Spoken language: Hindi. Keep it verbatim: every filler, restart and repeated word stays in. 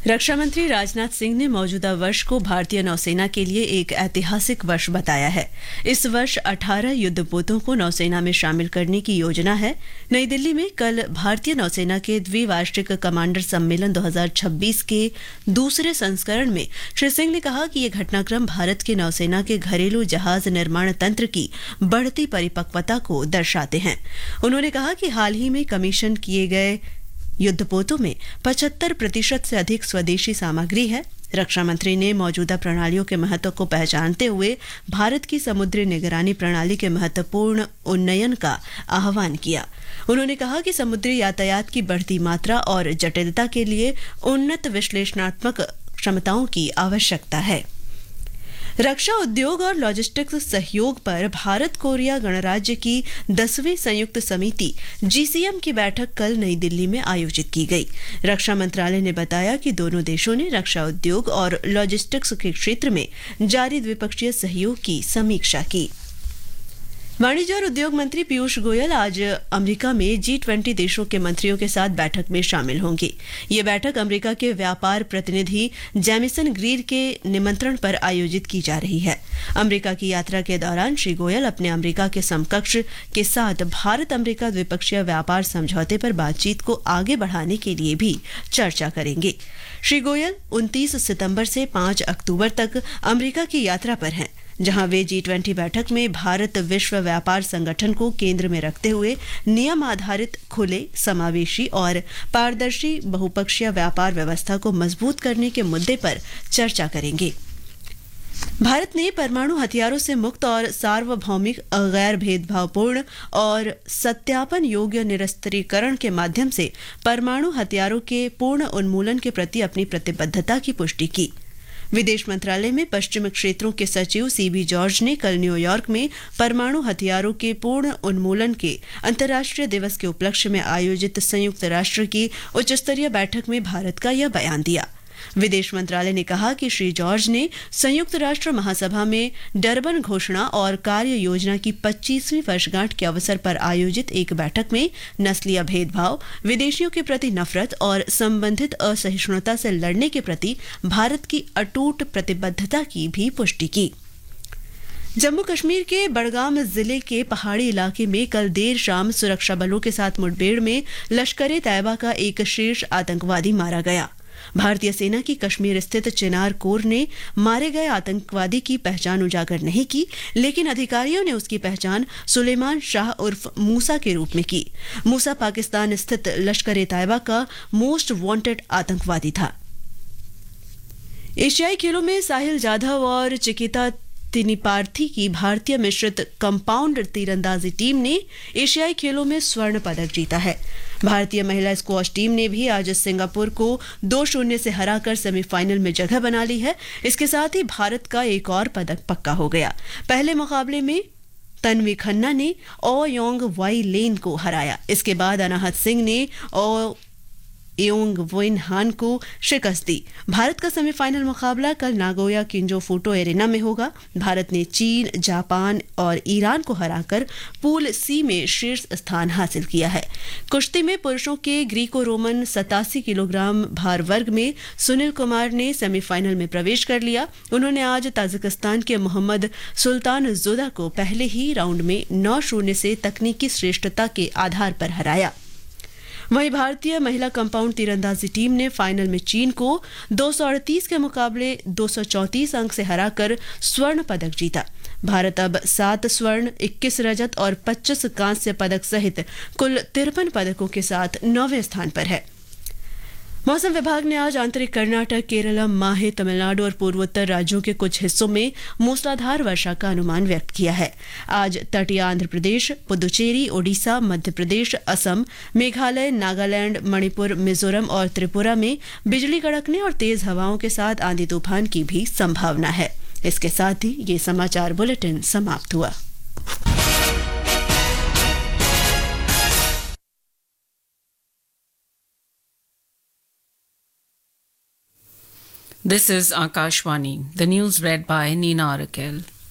रक्षा मंत्री राजनाथ सिंह ने मौजूदा वर्ष को भारतीय नौसेना के लिए एक ऐतिहासिक वर्ष बताया है। इस वर्ष अठारह युद्धपोतों को नौसेना में शामिल करने की योजना है। नई दिल्ली में कल भारतीय नौसेना के द्विवार्षिक कमांडर सम्मेलन दो हज़ार छब्बीस के दूसरे संस्करण में श्री सिंह ने कहा कि यह घटनाक्रम भारत की नौसेना के घरेलू जहाज निर्माण तंत्र की बढ़ती परिपक्वता को दर्शाते हैं। उन्होंने कहा कि हाल ही में कमीशन किए गए युद्धपोतों में पचहत्तर प्रतिशत से अधिक स्वदेशी सामग्री है। रक्षा मंत्री ने मौजूदा प्रणालियों के महत्व को पहचानते हुए भारत की समुद्री निगरानी प्रणाली के महत्वपूर्ण उन्नयन का आह्वान किया। उन्होंने कहा कि समुद्री यातायात की बढ़ती मात्रा और जटिलता के लिए उन्नत विश्लेषणात्मक क्षमताओं की आवश्यकता है। रक्षा उद्योग और लॉजिस्टिक्स सहयोग पर भारत कोरिया गणराज्य की दसवीं संयुक्त समिति जीसीएम की बैठक कल नई दिल्ली में आयोजित की गई। रक्षा मंत्रालय ने बताया कि दोनों देशों ने रक्षा उद्योग और लॉजिस्टिक्स के क्षेत्र में जारी द्विपक्षीय सहयोग की समीक्षा की। वाणिज्य और उद्योग मंत्री पीयूष गोयल आज अमेरिका में जी ट्वेंटी देशों के मंत्रियों के साथ बैठक में शामिल होंगे। ये बैठक अमेरिका के व्यापार प्रतिनिधि जेमिसन ग्रीर के निमंत्रण पर आयोजित की जा रही है। अमेरिका की यात्रा के दौरान श्री गोयल अपने अमेरिका के समकक्ष के साथ भारत अमेरिका द्विपक्षीय व्यापार समझौते पर बातचीत को आगे बढ़ाने के लिए भी चर्चा करेंगे। श्री गोयल उनतीस सितंबर से पाँच अक्टूबर तक अमेरिका की यात्रा पर हैं, जहां वे जी ट्वेंटी बैठक में भारत विश्व व्यापार संगठन को केंद्र में रखते हुए नियम आधारित, खुले, समावेशी और पारदर्शी बहुपक्षीय व्यापार व्यवस्था को मजबूत करने के मुद्दे पर चर्चा करेंगे। भारत ने परमाणु हथियारों से मुक्त और सार्वभौमिक, गैर भेदभावपूर्ण और सत्यापन योग्य निरस्त्रीकरण के माध्यम से परमाणु हथियारों के पूर्ण उन्मूलन के प्रति अपनी प्रतिबद्धता की पुष्टि की। विदेश मंत्रालय में पश्चिम क्षेत्रों के सचिव सीबी जॉर्ज ने कल न्यूयॉर्क में परमाणु हथियारों के पूर्ण उन्मूलन के अंतर्राष्ट्रीय दिवस के उपलक्ष्य में आयोजित संयुक्त राष्ट्र की उच्चस्तरीय बैठक में भारत का यह बयान दिया। विदेश मंत्रालय ने कहा कि श्री जॉर्ज ने संयुक्त राष्ट्र महासभा में डरबन घोषणा और कार्य योजना की पच्चीसवीं वर्षगांठ के अवसर पर आयोजित एक बैठक में नस्लीय भेदभाव, विदेशियों के प्रति नफरत और संबंधित असहिष्णुता से लड़ने के प्रति भारत की अटूट प्रतिबद्धता की भी पुष्टि की। जम्मू कश्मीर के बड़गाम जिले के पहाड़ी इलाके में कल देर शाम सुरक्षा बलों के साथ मुठभेड़ में लश्कर ए तैयबा का एक शीर्ष आतंकवादी मारा गया। भारतीय सेना की कश्मीर स्थित चिनार कोर ने मारे गए आतंकवादी की पहचान उजागर नहीं की, लेकिन अधिकारियों ने उसकी पहचान सुलेमान शाह उर्फ मूसा के रूप में की। मूसा पाकिस्तान स्थित लश्कर ए तैयबा का मोस्ट वांटेड आतंकवादी था। एशियाई खेलों में साहिल जाधव और चिकिता तिनिपार्थी की भारतीय मिश्रित कंपाउंड तीरंदाजी टीम ने एशियाई खेलों में स्वर्ण पदक जीता है। भारतीय महिला स्क्वॉश टीम ने भी आज सिंगापुर को दो शून्य से हराकर सेमीफाइनल में जगह बना ली है। इसके साथ ही भारत का एक और पदक पक्का हो गया। पहले मुकाबले में तन्वी खन्ना ने ओ योंग वाई लेन को हराया। इसके बाद अनाहत सिंह ने ओ एओंग वोइन हान को शिकस्त दी। भारत का सेमीफाइनल मुकाबला कल नागोया किंजो फूटो एरेना में होगा। भारत ने चीन, जापान और ईरान को हराकर पूल सी में शीर्ष स्थान हासिल किया है। कुश्ती में पुरुषों के ग्रीको रोमन सतासी किलोग्राम भार वर्ग में सुनील कुमार ने सेमीफाइनल में प्रवेश कर लिया। उन्होंने आज ताजिकिस्तान के मोहम्मद सुल्तान जुदा को पहले ही राउंड में नौ शून्य से तकनीकी श्रेष्ठता के आधार पर हराया। वहीं भारतीय महिला कंपाउंड तीरंदाजी टीम ने फाइनल में चीन को दो सौ अड़तीस के मुकाबले दो सौ चौंतीस अंक से हराकर स्वर्ण पदक जीता। भारत अब सात स्वर्ण, इक्कीस रजत और पच्चीस कांस्य पदक सहित कुल तिरपन पदकों के साथ नौवें स्थान पर है। मौसम विभाग ने आज आंतरिक कर्नाटक, केरल, माहे, तमिलनाडु और पूर्वोत्तर राज्यों के कुछ हिस्सों में मूसलाधार वर्षा का अनुमान व्यक्त किया है। आज तटीय आंध्र प्रदेश, पुदुचेरी, ओडिशा, मध्य प्रदेश, असम, मेघालय, नागालैंड, मणिपुर, मिजोरम और त्रिपुरा में बिजली कड़कने और तेज हवाओं के साथ आंधी तूफान की भी संभावना है। इसके साथ ही ये समाचार बुलेटिन समाप्त हुआ। This is Akashvani. The news read by Nina Arakel.